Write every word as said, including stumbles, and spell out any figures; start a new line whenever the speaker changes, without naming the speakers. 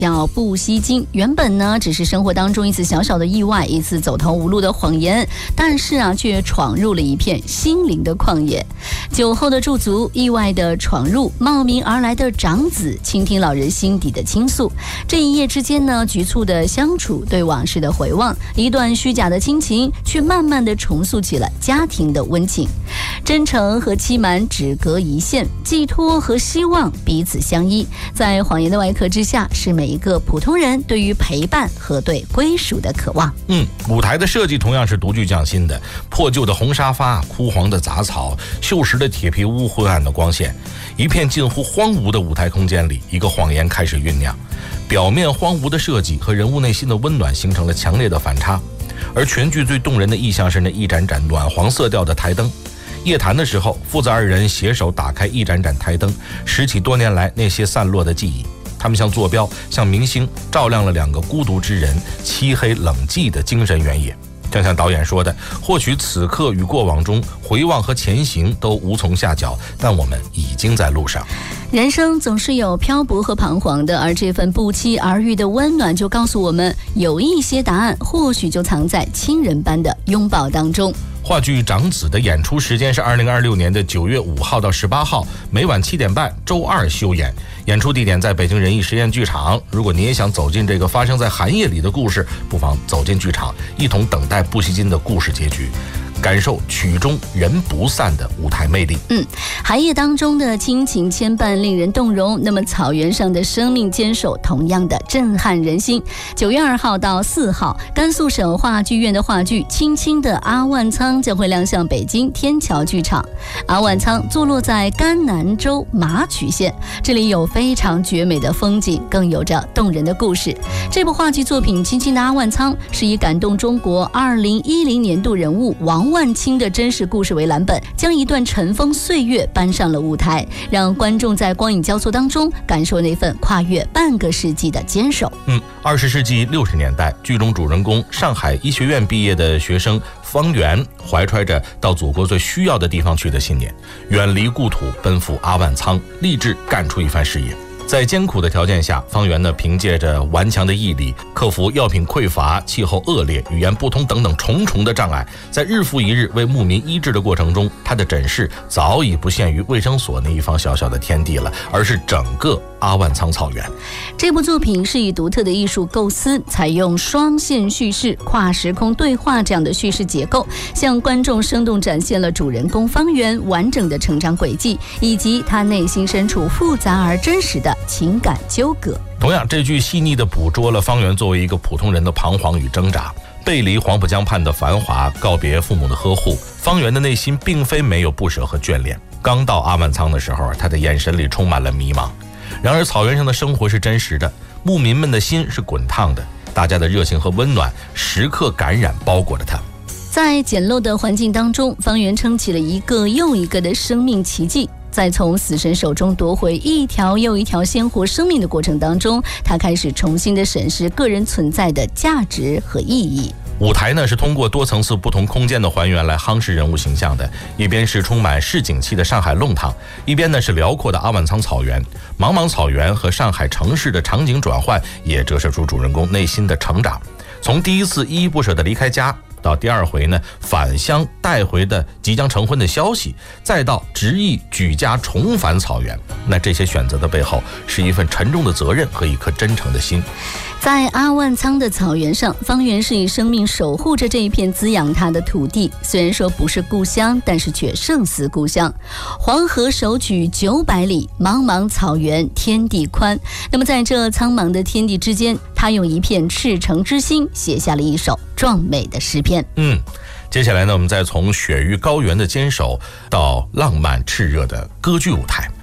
要不吸金，原本呢只是生活当中一次小小的意外，一次走投无路的谎言，但是啊却闯入了一片心灵的旷野。酒后的驻足，意外的闯入，冒名而来的长子，倾听老人心底的倾诉。这一夜之间呢，局促的相处，对往事的回望，一段虚假的亲情，却慢慢的重塑起了家庭的温情。真诚和欺瞒只隔一线，寄托和希望彼此相依。在谎言的外壳之下，是每一个普通人对于陪伴和对归属的渴望。
嗯，舞台的设计同样是独具匠心的，破旧的红沙发，枯黄的杂草，锈蚀的铁皮屋，昏暗的光线，一片近乎荒芜的舞台空间里，一个谎言开始酝酿。表面荒芜的设计和人物内心的温暖形成了强烈的反差，而全剧最动人的意象是那一盏盏暖黄色调的台灯。夜谈的时候，父子二人携手打开一盏盏台灯，拾起多年来那些散落的记忆。他们像坐标，像明星，照亮了两个孤独之人漆黑冷寂的精神原野。正像导演说的，或许此刻与过往中回望和前行都无从下脚，但我们已经在路上。
人生总是有漂泊和彷徨的，而这份不期而遇的温暖就告诉我们，有一些答案或许就藏在亲人般的拥抱当中。
话剧《长子》的演出时间是二零二六年的九月五号到十八号，每晚七点半，周二休演。演出地点在北京人艺实验剧场。如果你也想走进这个发生在寒夜里的故事，不妨走进剧场，一同等待不吸金的故事结局，感受曲终人不散的舞台魅力。
嗯，寒夜当中的亲情牵绊令人动容，那么草原上的生命坚守同样的震撼人心。九月二号到四号，甘肃省话剧院的话剧《青青的阿万仓》将会亮相北京天桥剧场。阿万仓坐落在甘南州马曲县，这里有非常绝美的风景，更有着动人的故事。这部话剧作品《青青的阿万仓》是以感动中国二零一零年度人物王万清的真实故事为蓝本，将一段尘封岁月搬上了舞台，让观众在光影交错当中感受那份跨越半个世纪的坚守。
嗯，二十世纪六十年代，剧中主人公上海医学院毕业的学生方圆，怀揣着到祖国最需要的地方去的信念，远离故土，奔赴阿万仓，立志干出一番事业。在艰苦的条件下，方圆呢凭借着顽强的毅力，克服药品匮乏、气候恶劣、语言不通等等重重的障碍，在日复一日为牧民医治的过程中，他的诊室早已不限于卫生所那一方小小的天地了，而是整个阿万仓草原。
这部作品是以独特的艺术构思，采用双线叙事、跨时空对话这样的叙事结构，向观众生动展现了主人公方圆完整的成长轨迹，以及他内心深处复杂而真实的情感纠葛。
同样，这剧细腻地捕捉了方圆作为一个普通人的彷徨与挣扎。背离黄浦江畔的繁华，告别父母的呵护，方圆的内心并非没有不舍和眷恋。刚到阿万仓的时候，他的眼神里充满了迷茫。然而草原上的生活是真实的，牧民们的心是滚烫的，大家的热情和温暖时刻感染包裹着他。
在简陋的环境当中，方圆撑起了一个又一个的生命奇迹。在从死神手中夺回一条又一条鲜活生命的过程当中，他开始重新的审视个人存在的价值和意义。
舞台呢是通过多层次不同空间的还原来夯实人物形象的，一边是充满市井气的上海弄堂，一边呢是辽阔的阿万仓草原。茫茫草原和上海城市的场景转换，也折射出主人公内心的成长。从第一次依依不舍的离开家，到第二回呢返乡带回的即将成婚的消息，再到执意举家重返草原，那这些选择的背后是一份沉重的责任和一颗真诚的心。
在阿万仓的草原上，方圆是以生命守护着这一片滋养他的土地。虽然说不是故乡，但是却胜似故乡。黄河手举九百里，茫茫草原天地宽。那么在这苍茫的天地之间，他用一片赤诚之心写下了一首壮美的诗篇。
嗯，接下来呢，我们再从雪域高原的坚守到浪漫炽热的歌剧舞台。